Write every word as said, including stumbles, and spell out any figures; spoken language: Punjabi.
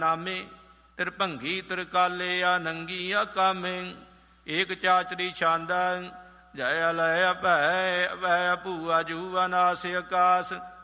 ਨਾਮੇ। ਤਿਰਭੰਗੀ ਤਿਰਕਾਲੇ ਆ ਨੰਗੀ ਆ ਕਾਮੇ। ਏਕ ਚਾਚਰੀ ਛਾਂਦਾ ਜੈ ਅਲੈ ਅਭੈ ਅਭੈ ਭੂਆ ਜੂਆ ਨਾਸ ਆਕਾਸ।